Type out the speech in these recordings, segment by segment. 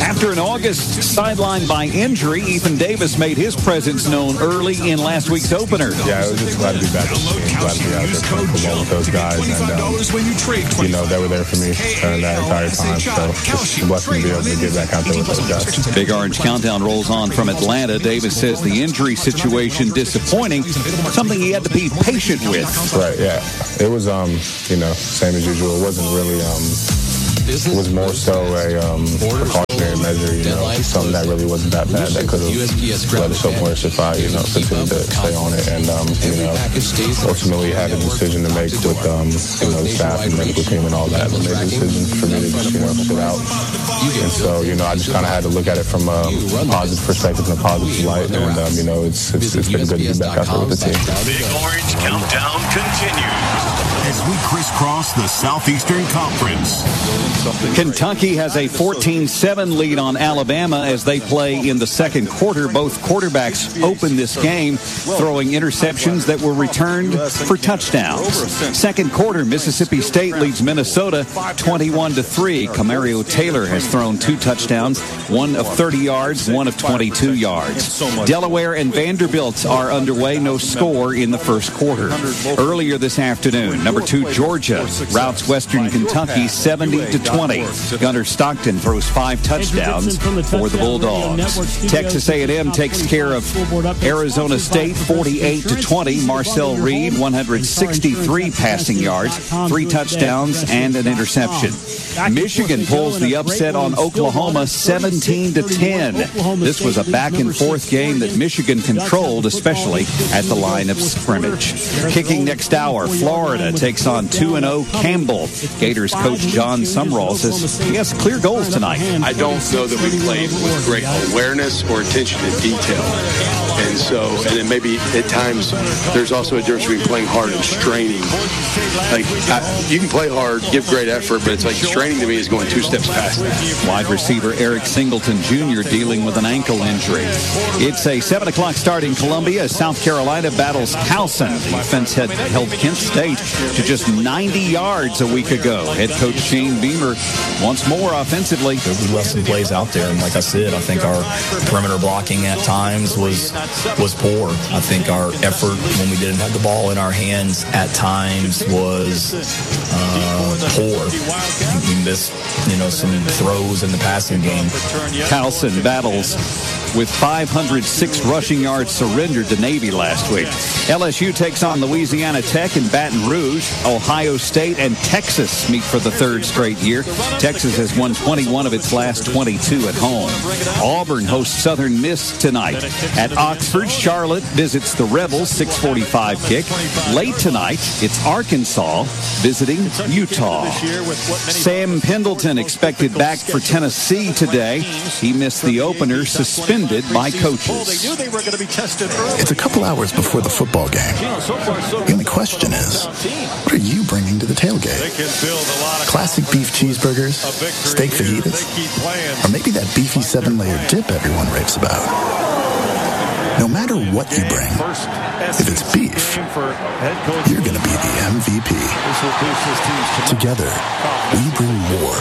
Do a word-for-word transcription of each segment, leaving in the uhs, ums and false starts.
After an August sideline by injury, Ethan Davis made his presence known early in last week's opener. Yeah, I was just glad to be back. Glad to be out there playing football with those guys. And, um, you know, they were there for me during that entire time. So it's a blessing to be able to get back out there with those guys. Big Orange Countdown rolls on from Atlanta. Davis says the injury situation disappointing, something he had to be patient with. Right, yeah. It was, um, you know, same as usual. It wasn't really, um, it was more so a um, precautionary measure, you know, something that really wasn't that bad that could have let us hope worse if I, you know, continued to stay on it. And, um, you know, ultimately had a decision to make with, um, you know, the staff and medical team and all that. And made a decision for me to just, you know, sit out. And so, you know, I just kind of had to look at it from a positive perspective and a positive light. And, um, you know, it's, it's, it's been good to be back out there with the team. Big Orange Countdown continues as we crisscross the Southeastern Conference. Kentucky has a fourteen seven lead on Alabama as they play in the second quarter. Both quarterbacks open this game, throwing interceptions that were returned for touchdowns. Second quarter, Mississippi State leads Minnesota twenty-one to three. Camario Taylor has thrown two touchdowns, one of thirty yards, one of twenty-two yards. Delaware and Vanderbilt are underway, no score in the first quarter. Earlier this afternoon, number two Georgia routs Western Kentucky seventy to twenty. Gunnar Stockton throws five touchdowns for the Bulldogs. Texas A and M takes care of Arizona State forty-eight to twenty. Marcel Reed one hundred sixty-three passing yards, three touchdowns and an interception. Michigan pulls the upset on Oklahoma seventeen to ten. This was a back and forth game that Michigan controlled, especially at the line of scrimmage. Kicking next hour, Florida takes on two and oh Campbell. Gators coach John Sumrall says he has clear goals tonight. I don't know that we played with great awareness or attention to detail. And so, and then maybe at times there's also a difference between playing hard and straining. Like, I, you can play hard, give great effort, but it's like straining to me is going two steps past that. Wide receiver Eric Singleton Junior dealing with an ankle injury. It's a seven o'clock start in Columbia as South Carolina battles Towson. Defense had held Kent State to just ninety yards a week ago. Head coach Shane Beamer wants more offensively. We left some plays out there, and like I said, I think our perimeter blocking at times was was poor. I think our effort when we didn't have the ball in our hands at times was uh, poor. We missed, you know, some throws in the passing game. Towson battles with five hundred six rushing yards surrendered to Navy last week. L S U takes on Louisiana Tech in Baton Rouge. Ohio State and Texas meet for the third straight year. Texas has won twenty-one of its last twenty-two at home. Auburn hosts Southern Miss tonight. At Oxford, Charlotte visits the Rebels, six forty-five kick. Late tonight, it's Arkansas visiting Utah. Sam Pendleton expected back for Tennessee today. He missed the opener, suspended by coaches. It's a couple hours before the football game. The only question is, what are you bringing to the tailgate? Classic beef cheeseburgers, steak fajitas, or maybe that beefy seven-layer dip everyone raves about? No matter what you bring, if it's beef, you're going to be the M V P. Together, we bring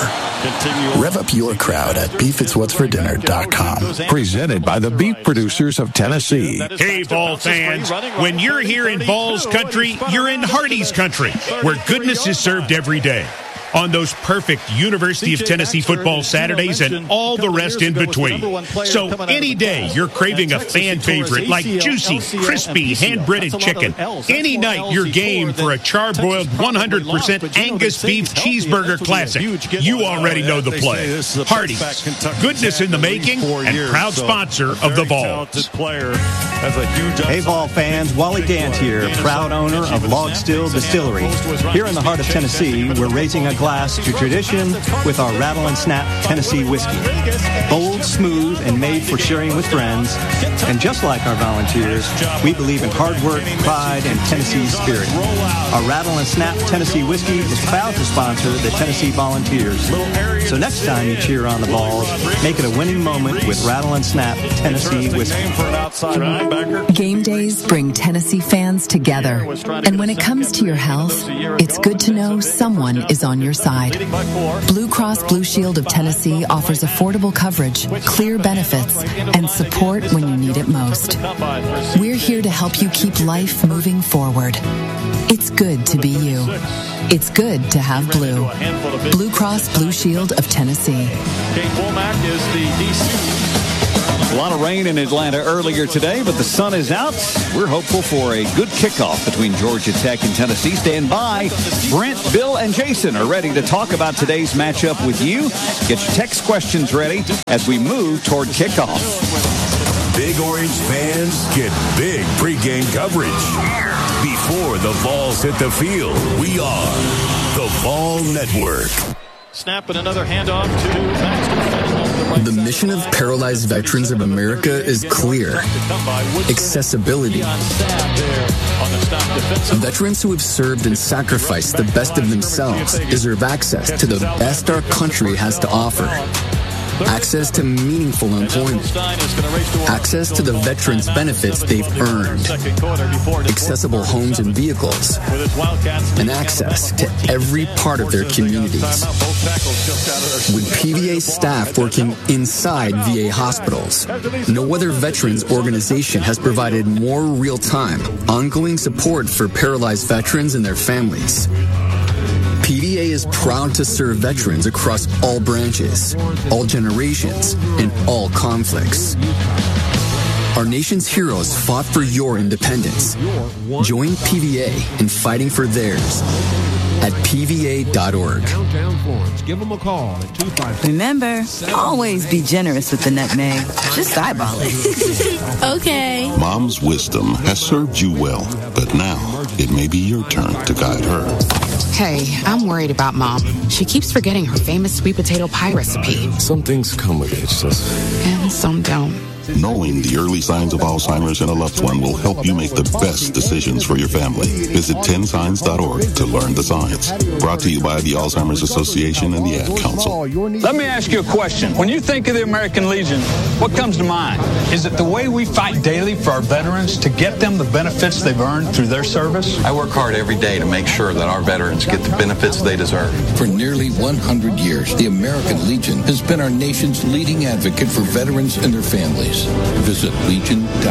more. Rev up your crowd at beef it's what's for dinner dot com. Presented by the beef producers of Tennessee. Hey, Vol fans. When you're here in Vols country, you're in Hardee's country, where goodness is served every day. On those perfect University of Tennessee football Saturdays and all the rest in between. So any day you're craving a fan favorite like juicy, crispy, hand-breaded chicken. Any night you're game for a charbroiled one hundred percent Angus beef cheeseburger classic. You already know the play. Hardee's, goodness in the making and proud sponsor of the Vols. Hey, Vol fans, Wally Dant here, proud owner of Log Still Distillery. Here in the heart of Tennessee, we're raising a glass to tradition with our Rattle and Snap Tennessee whiskey. Bold, smooth, and made for sharing with friends. And just like our volunteers, we believe in hard work, pride, and Tennessee spirit. Our Rattle and Snap Tennessee whiskey is proud to sponsor the Tennessee Volunteers. So next time you cheer on the Vols, make it a winning moment with Rattle and Snap Tennessee whiskey. Game days bring Tennessee fans together. And when it comes to your health, it's good to know someone is on your your side. Blue Cross Blue Shield of Tennessee offers affordable coverage, clear benefits, and support when you need it most. We're here to help you keep life moving forward. It's good to be you. It's good to have blue. Blue Cross Blue Shield of Tennessee. Kate Womack is the D C. A lot of rain in Atlanta earlier today, but the sun is out. We're hopeful for a good kickoff between Georgia Tech and Tennessee. Stand by. Brent, Bill, and Jason are ready to talk about today's matchup with you. Get your text questions ready as we move toward kickoff. Big Orange fans get big pregame coverage. Before the balls hit the field, we are the Ball Network. Snap and another handoff to Max. The mission of Paralyzed Veterans of America is clear. Accessibility. Veterans who have served and sacrificed the best of themselves deserve access to the best our country has to offer. Access to meaningful employment. Access to the veterans' benefits they've earned. Accessible homes and vehicles. And access to every part of their communities. With P V A staff working inside V A hospitals, no other veterans organization has provided more real-time, ongoing support for paralyzed veterans and their families. P V A is proud to serve veterans across all branches, all generations, and all conflicts. Our nation's heroes fought for your independence. Join P V A in fighting for theirs at P V A dot org. Give them a call at two five six. Remember, always be generous with the nutmeg. Just eyeball it. Okay. Mom's wisdom has served you well, but now it may be your turn to guide her. Hey, I'm worried about Mom. She keeps forgetting her famous sweet potato pie recipe. Some things come with age, just... And some don't. Knowing the early signs of Alzheimer's in a loved one will help you make the best decisions for your family. Visit ten signs dot org to learn the science. Brought to you by the Alzheimer's Association and the Ad Council. Let me ask you a question. When you think of the American Legion, what comes to mind? Is it the way we fight daily for our veterans to get them the benefits they've earned through their service? I work hard every day to make sure that our veterans get the benefits they deserve. For nearly one hundred years, the American Legion has been our nation's leading advocate for veterans and their families. Visit legion dot org.